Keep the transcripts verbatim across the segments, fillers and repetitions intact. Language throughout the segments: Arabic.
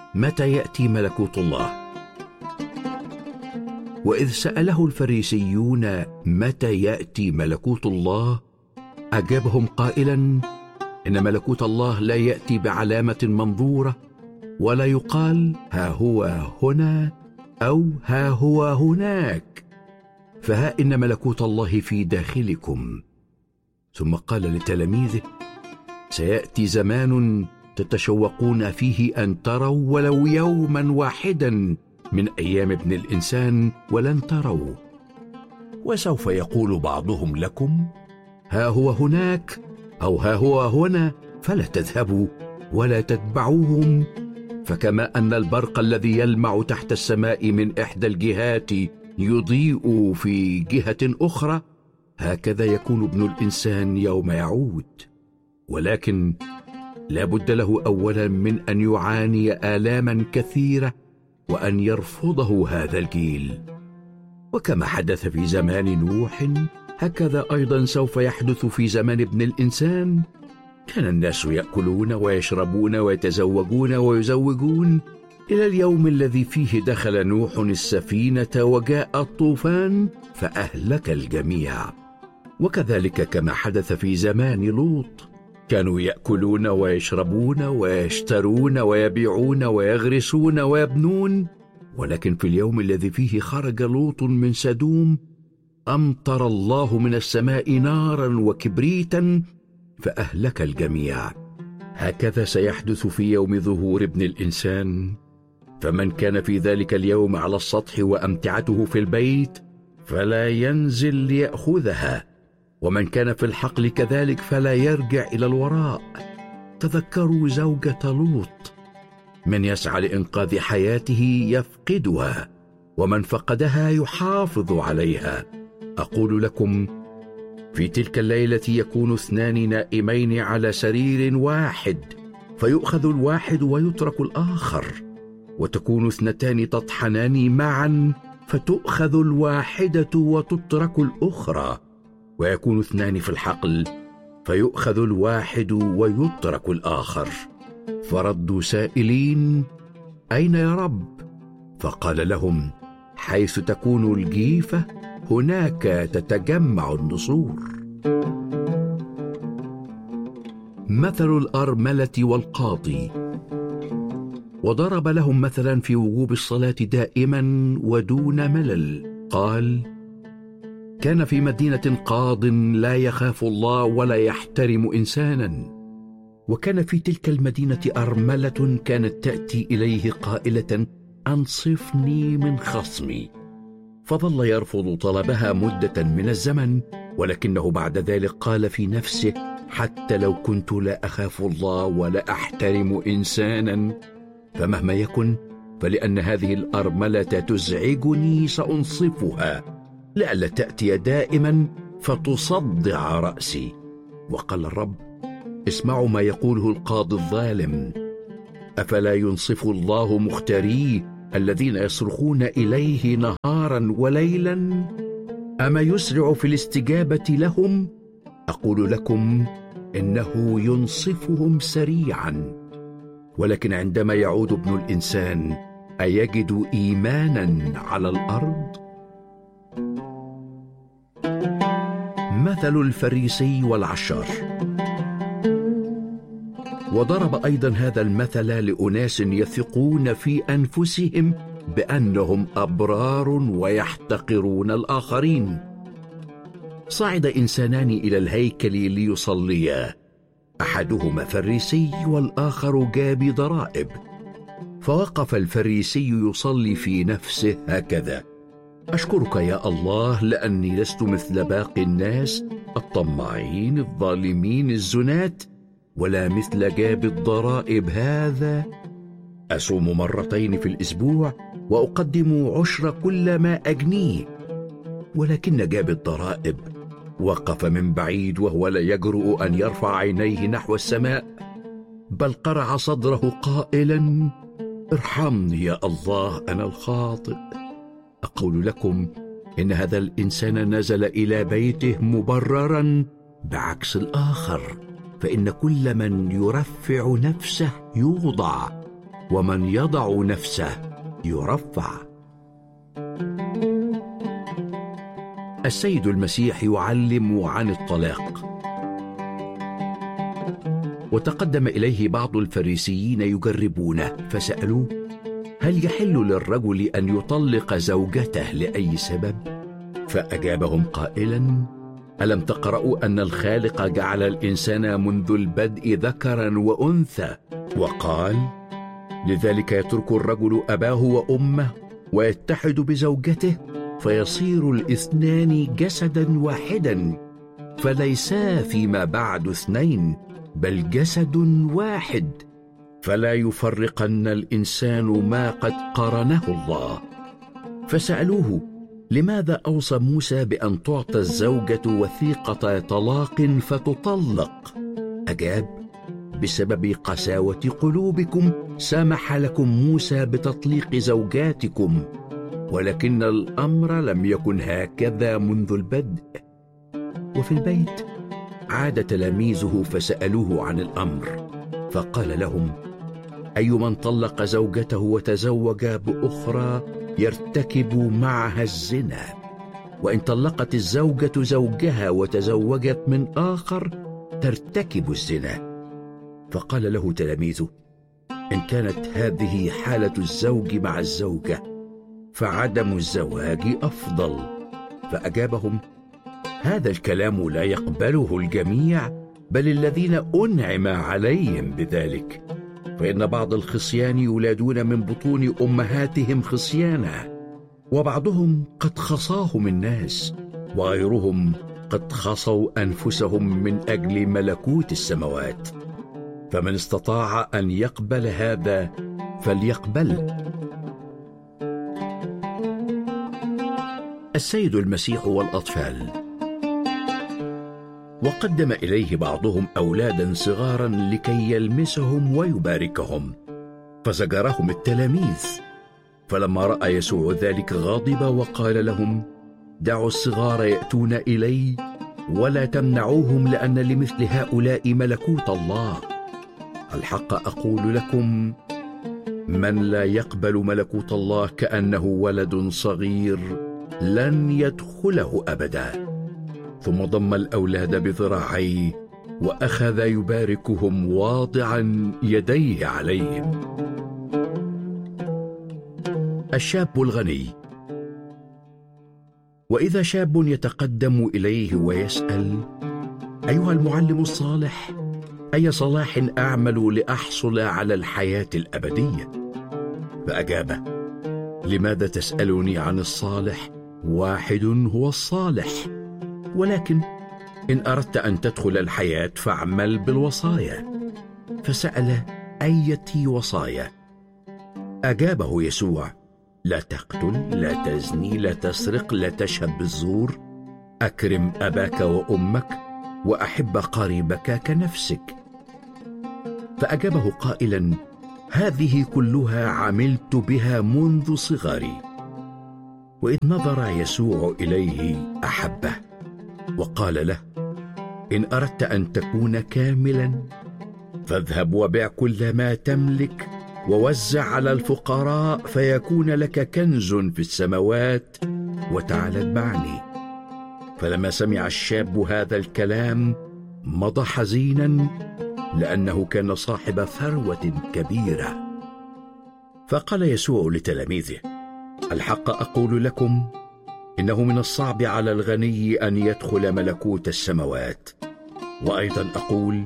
متى يأتي ملكوت الله؟ وإذ سأله الفريسيون متى يأتي ملكوت الله، أجابهم قائلا: إن ملكوت الله لا يأتي بعلامة منظورة، ولا يقال ها هو هنا أو ها هو هناك، فها إن ملكوت الله في داخلكم. ثم قال لتلاميذه: سيأتي زمان تتشوقون فيه أن تروا ولو يوما واحدا من أيام ابن الإنسان، ولن تروا. وسوف يقول بعضهم لكم: ها هو هناك أو ها هو هنا، فلا تذهبوا ولا تتبعوهم. فكما أن البرق الذي يلمع تحت السماء من إحدى الجهات يضيء في جهة أخرى، هكذا يكون ابن الإنسان يوم يعود. ولكن لا بد له أولا من أن يعاني آلاما كثيرة وأن يرفضه هذا الجيل. وكما حدث في زمان نوح، هكذا أيضا سوف يحدث في زمان ابن الإنسان. كان الناس يأكلون ويشربون ويتزوجون ويزوجون إلى اليوم الذي فيه دخل نوح السفينة وجاء الطوفان فأهلك الجميع. وكذلك كما حدث في زمان لوط، كانوا يأكلون ويشربون ويشترون ويبيعون ويغرسون ويبنون، ولكن في اليوم الذي فيه خرج لوط من سدوم أمطر الله من السماء نارا وكبريتا فأهلك الجميع. هكذا سيحدث في يوم ظهور ابن الإنسان. فمن كان في ذلك اليوم على السطح وأمتعته في البيت فلا ينزل ليأخذها، ومن كان في الحقل كذلك فلا يرجع إلى الوراء. تذكروا زوجة لوط: من يسعى لإنقاذ حياته يفقدها، ومن فقدها يحافظ عليها. أقول لكم، في تلك الليلة يكون اثنان نائمين على سرير واحد، فيؤخذ الواحد ويترك الآخر، وتكون اثنتان تطحنان معا، فتؤخذ الواحدة وتترك الأخرى. ويكون اثنان في الحقل، فيؤخذ الواحد ويترك الآخر. فردوا سائلين: أين يا رب؟ فقال لهم: حيث تكون الجيفة هناك تتجمع النسور. مثل الأرملة والقاضي. وضرب لهم مثلا في وجوب الصلاة دائما ودون ملل. قال: كان في مدينة قاض لا يخاف الله ولا يحترم إنسانا، وكان في تلك المدينة أرملة كانت تأتي إليه قائلة: أنصفني من خصمي. فظل يرفض طلبها مدة من الزمن، ولكنه بعد ذلك قال في نفسه: حتى لو كنت لا أخاف الله ولا أحترم إنسانا، فمهما يكن فلأن هذه الأرملة تزعجني سأنصفها، لئلا تأتي دائما فتصدع رأسي. وقال الرب: اسمعوا ما يقوله القاضي الظالم: أفلا ينصف الله مختاريه الذين يصرخون إليه نهارا وليلا؟ أما يسرع في الاستجابة لهم؟ أقول لكم إنه ينصفهم سريعا. ولكن عندما يعود ابن الإنسان أيجد إيمانا على الأرض؟ مثل الفريسي والعشار. وضرب أيضا هذا المثل لأناس يثقون في أنفسهم بأنهم أبرار ويحتقرون الآخرين. صعد إنسانان إلى الهيكل ليصليا، أحدهما فريسي والآخر جابي ضرائب. فوقف الفريسي يصلي في نفسه هكذا: أشكرك يا الله لأني لست مثل باقي الناس الطماعين الظالمين الزنات، ولا مثل جاب الضرائب هذا. أصوم مرتين في الأسبوع وأقدم عشر كل ما أجنيه. ولكن جاب الضرائب وقف من بعيد وهو لا يجرؤ أن يرفع عينيه نحو السماء، بل قرع صدره قائلا: ارحمني يا الله أنا الخاطئ. أقول لكم إن هذا الإنسان نزل إلى بيته مبررا بعكس الآخر، فإن كل من يرفع نفسه يوضع، ومن يضع نفسه يرفع. السيد المسيح يعلم عن الطلاق. وتقدم إليه بعض الفريسيين يجربونه، فسألوه: هل يحل للرجل أن يطلق زوجته لأي سبب؟ فأجابهم قائلا: ألم تقرأوا أن الخالق جعل الإنسان منذ البدء ذكرا وأنثى، وقال: لذلك يترك الرجل أباه وأمه ويتحد بزوجته فيصير الاثنان جسدا واحدا، فليسا فيما بعد اثنين بل جسد واحد، فلا يفرقن الإنسان ما قد قرنه الله. فسألوه: لماذا أوصى موسى بأن تعطى الزوجة وثيقة طلاق فتطلق؟ أجاب: بسبب قساوة قلوبكم سمح لكم موسى بتطليق زوجاتكم، ولكن الأمر لم يكن هكذا منذ البدء. وفي البيت عاد تلاميذه فسألوه عن الأمر، فقال لهم: أي من طلق زوجته وتزوج بأخرى يرتكب معها الزنا، وإن طلقت الزوجة زوجها وتزوجت من آخر ترتكب الزنا. فقال له تلاميذه: إن كانت هذه حالة الزوج مع الزوجة فعدم الزواج أفضل. فأجابهم: هذا الكلام لا يقبله الجميع، بل الذين أنعم عليهم بذلك، فإن بعض الخصيان يولدون من بطون أمهاتهم خصيانا، وبعضهم قد خصاهم الناس، وغيرهم قد خصوا أنفسهم من أجل ملكوت السماوات. فمن استطاع أن يقبل هذا فليقبله. السيد المسيح والأطفال. وقدم إليه بعضهم أولادا صغارا لكي يلمسهم ويباركهم، فزجرهم التلاميذ. فلما رأى يسوع ذلك غضب وقال لهم: دعوا الصغار يأتون إلي ولا تمنعوهم، لأن لمثل هؤلاء ملكوت الله. الحق أقول لكم: من لا يقبل ملكوت الله كأنه ولد صغير لن يدخله أبدا. ثم ضم الأولاد بذراعيه وأخذ يباركهم واضعا يديه عليهم. الشاب الغني. وإذا شاب يتقدم إليه ويسأل: أيها المعلم الصالح، أي صلاح أعمل لأحصل على الحياة الأبدية؟ فأجابه: لماذا تسألني عن الصالح؟ واحد هو الصالح، ولكن إن أردت أن تدخل الحياة فاعمل بالوصايا. فسأل: أية وصايا؟ أجابه يسوع: لا تقتل، لا تزني، لا تسرق، لا تشهد بالزور، أكرم أباك وأمك، وأحب قريبك كنفسك. فأجابه قائلا: هذه كلها عملت بها منذ صغري. وإذ نظر يسوع إليه أحبه وقال له: إن أردت أن تكون كاملا فاذهب وبع كل ما تملك ووزع على الفقراء فيكون لك كنز في السماوات، وتعال اتبعني. فلما سمع الشاب هذا الكلام مضى حزينا، لأنه كان صاحب ثروة كبيرة. فقال يسوع لتلاميذه: الحق أقول لكم، إنه من الصعب على الغني أن يدخل ملكوت السماوات. وأيضا أقول: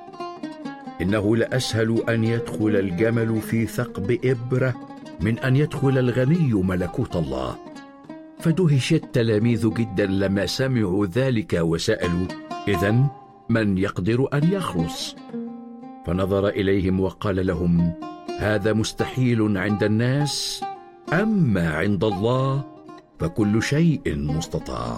إنه لأسهل أن يدخل الجمل في ثقب إبرة من أن يدخل الغني ملكوت الله. فدهش التلاميذ جدا لما سمعوا ذلك وسألوا: إذن من يقدر أن يخلص؟ فنظر إليهم وقال لهم: هذا مستحيل عند الناس، أما عند الله فكل شيء مستطاع.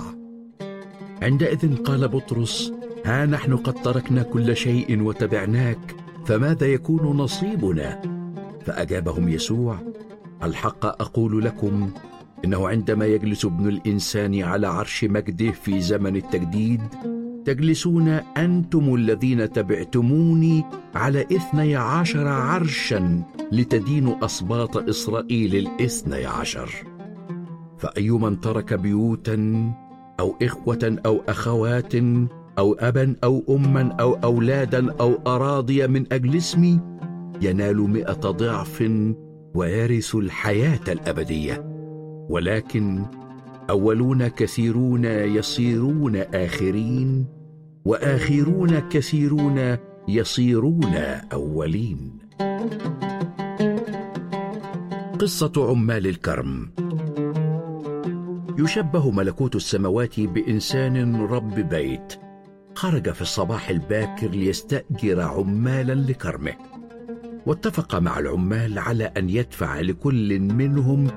عندئذ قال بطرس: ها نحن قد تركنا كل شيء وتبعناك، فماذا يكون نصيبنا؟ فأجابهم يسوع: الحق أقول لكم، إنه عندما يجلس ابن الإنسان على عرش مجده في زمن التجديد، تجلسون أنتم الذين تبعتموني على اثني عشر عرشا لتدين أسباط إسرائيل الاثني عشر. فأي من ترك بيوتا أو إخوة أو أخوات أو أبا أو أما أو أولادا أو أراضي من أجل اسمي ينال مئة ضعف ويرث الحياة الأبدية. ولكن أولون كثيرون يصيرون آخرين، وآخرون كثيرون يصيرون أولين. قصة عمال الكرم. يشبه ملكوت السماوات بإنسان رب بيت خرج في الصباح الباكر ليستأجر عمالا لكرمه، واتفق مع العمال على أن يدفع لكل منهم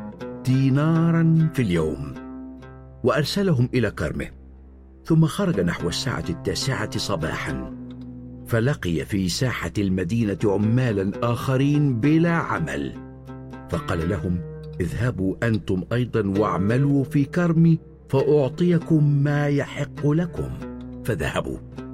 دينارا في اليوم، وأرسلهم إلى كرمه. ثم خرج نحو الساعة التاسعة صباحا، فلقي في ساحة المدينة عمالا آخرين بلا عمل، فقال لهم: اذهبوا أنتم أيضا واعملوا في كرمي فأعطيكم ما يحق لكم. فذهبوا.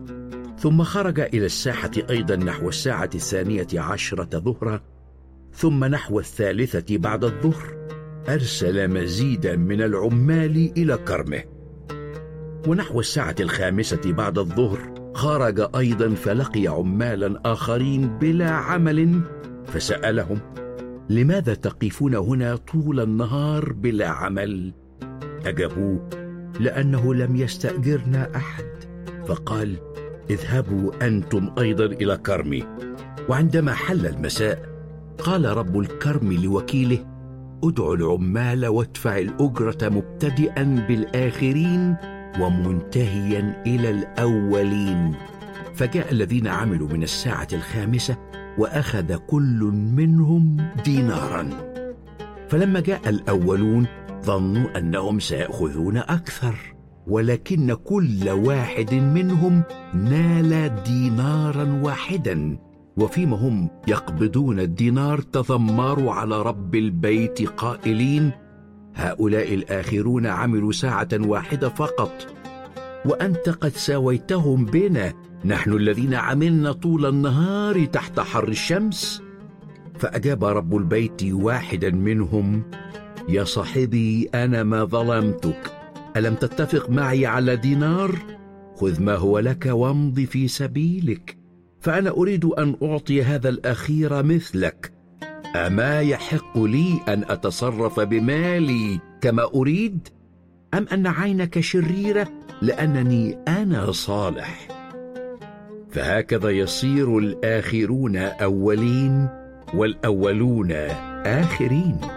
ثم خرج إلى الساحة أيضا نحو الساعة الثانية عشرة ظهرا، ثم نحو الثالثة بعد الظهر أرسل مزيدا من العمال إلى كرمه. ونحو الساعة الخامسة بعد الظهر خرج أيضا، فلقي عمالا آخرين بلا عمل، فسألهم: لماذا تقفون هنا طول النهار بلا عمل؟ أجابوه: لأنه لم يستأجرنا أحد. فقال: اذهبوا أنتم أيضا إلى كرمي. وعندما حل المساء قال رب الكرم لوكيله: ادعوا العمال وادفع الأجرة مبتدئا بالآخرين ومنتهيا إلى الأولين. فجاء الذين عملوا من الساعة الخامسة وأخذ كل منهم دينارا. فلما جاء الأولون ظنوا أنهم سيأخذون أكثر، ولكن كل واحد منهم نال دينارا واحدا. وفيما هم يقبضون الدينار تذمروا على رب البيت قائلين: هؤلاء الآخرون عملوا ساعة واحدة فقط، وأنت قد ساويتهم بنا، نحن الذين عملنا طول النهار تحت حر الشمس. فأجاب رب البيت واحدا منهم: يا صاحبي، أنا ما ظلمتك، ألم تتفق معي على دينار؟ خذ ما هو لك وامض في سبيلك، فأنا أريد أن أعطي هذا الأخير مثلك. أما يحق لي أن أتصرف بمالي كما أريد، أم أن عينك شريرة لأنني أنا صالح؟ فهكذا يصير الآخرون أولين والأولون آخرين.